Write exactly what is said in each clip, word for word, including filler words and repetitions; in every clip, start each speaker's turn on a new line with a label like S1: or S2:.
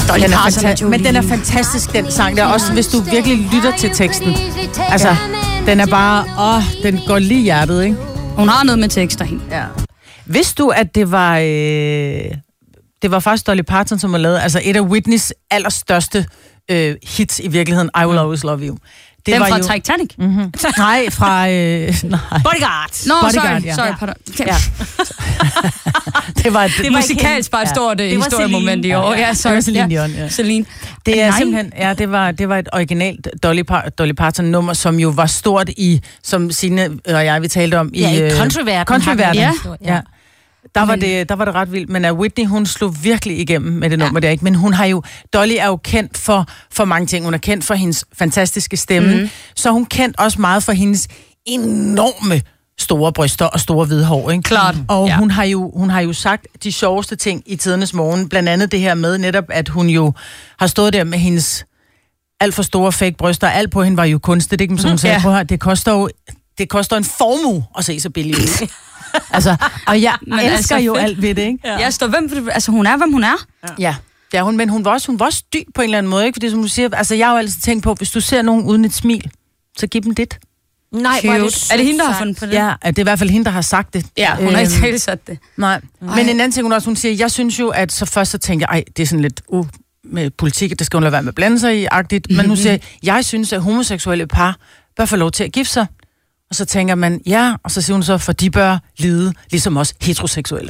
S1: Dolly
S2: den er
S1: Parton
S2: fanta- men den er fantastisk, den sang der, også hvis du virkelig lytter til teksten. Altså, ja. Den er bare, åh, den går lige hjertet, ikke?
S1: Hun har noget med tekster, hende.
S2: Ja. Vidste du, at det var, øh, det var faktisk Dolly Parton, som har lavet, altså et af Whitneys allerstørste øh, hits i virkeligheden, I Will Always Love You. Det
S1: den
S2: var
S1: fra
S2: jo...
S1: Titanic?
S2: Mm-hmm. Nej, fra... Øh, nej.
S1: Bodyguard. Nå, no,
S2: Bodyguard,
S1: sorry,
S2: ja.
S1: sorry, pardon.
S2: Ja. det var et
S1: det musikalsk bare et stort ja. historiemoment i år. Ja, sorry.
S2: Det var Celine Dion, ja.
S1: Celine.
S2: Det er Nej. simpelthen, ja, det var, det var et originalt Dolly, Par- Dolly Parton-nummer, som jo var stort i, som Signe og jeg, vi talte om,
S3: ja,
S2: i...
S3: i countryverden.
S2: Countryverden,
S1: ja.
S2: ja. Der var, det, der var det ret vildt, men uh, Whitney, hun slog virkelig igennem med det nummer ja. der, ikke? Men hun har jo, Dolly er jo kendt for, for mange ting. Hun er kendt for hendes fantastiske stemme, mm. så hun kendt også meget for hendes enorme store bryster og store hvide hår, ikke?
S1: Klart.
S2: Og
S1: ja.
S2: hun, har jo, hun har jo sagt de sjoveste ting i tidernes morgen, blandt andet det her med netop, at hun jo har stået der med hendes alt for store fake bryster, alt på hende var jo kunstigt, ikke? Som hun sagde, ja. på her, det koster jo det koster en formue at se så billigt ud. Altså, og jeg men elsker altså jo fedt. alt ved det, ikke?
S1: Ja. Jeg står hvem, altså hun er, hvem hun er.
S2: Ja, ja det er hun, men hun var også, hun var også dyb på en eller anden måde, ikke? Fordi som du siger, altså jeg har jo altid tænkt på, hvis du ser nogen uden et smil, så giv dem det.
S3: Nej,
S1: er det, er det hende, der har fundet på det?
S2: Ja, det er i hvert fald hende, der har sagt det.
S1: Ja, hun har ikke talt sat det.
S2: Nej, nej. Men en anden ting, hun også, hun siger, jeg synes jo, at så først så tænker jeg, ej, det er sådan lidt, uh, med politik, det skal hun lade være med at blande sig i, agtigt. Men nu siger jeg, jeg synes, at homoseksuelle par bør få lov til at gifte sig. Og så tænker man, ja, og så siger hun så, for de bør lide, ligesom os heteroseksuelle.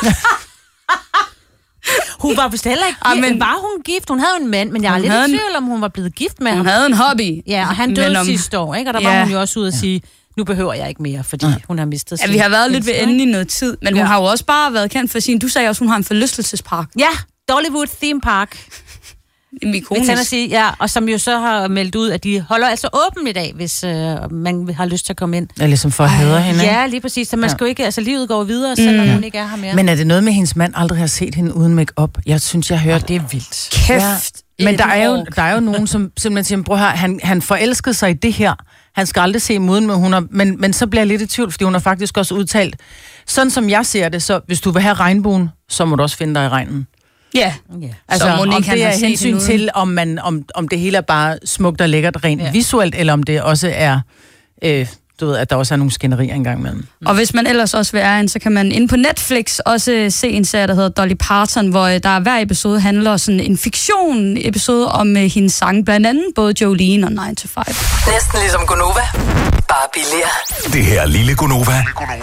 S3: Hun var vist heller ikke gift. Ja, men var hun gift? Hun havde en mand, men jeg er lidt i tvivl, om hun var blevet gift med
S1: hun
S3: ham.
S1: Hun havde en hobby.
S3: Ja, og han døde om... sidste år, ikke? Og der ja. var hun jo også ude at sige, nu behøver jeg ikke mere, fordi ja. hun har mistet sin...
S1: Ja, vi har været lidt ved enden i noget tid, men hun ja. har jo også bare været kendt for sin... Du sagde også, hun har en forlystelsespark.
S3: Ja, Dollywood Theme Park. Sige, ja, og som jo så har meldt ud, at de holder altså åben i dag, hvis øh, man har lyst til at komme ind.
S2: Ja, ligesom for at hædre hende.
S3: Ja, lige præcis. Så man ja. skal jo ikke, altså livet går videre, selvom mm. hun ikke er her mere.
S2: Men er det noget med, at hendes mand aldrig har set hende uden make-up? Jeg synes, jeg hører, det er vildt.
S1: Kæft.
S2: Ja. Men der er, jo, der er jo nogen, som simpelthen siger, bror her, han, han forelskede sig i det her. Han skal aldrig se moden, men, hun har, men, men så bliver jeg lidt i tvivl, fordi hun har faktisk også udtalt, sådan som jeg ser det, så hvis du vil have regnbuen, så må du også finde dig i regnen.
S1: Ja,
S2: yeah. altså om det er hensyn til, om, man, om, om det hele er bare smukt og lækkert rent yeah. visuelt, eller om det også er, øh, du ved, at der også er nogle skænderier engang imellem.
S1: Mm. Og hvis man ellers også vil er en, så kan man inde på Netflix også se en serie, der hedder Dolly Parton, hvor der hver episode handler sådan en fiktion episode om uh, hendes sang, blandt andet både Jolene og nine to five.
S4: Næsten ligesom Gunova, bare billigere.
S5: Det her lille Gunova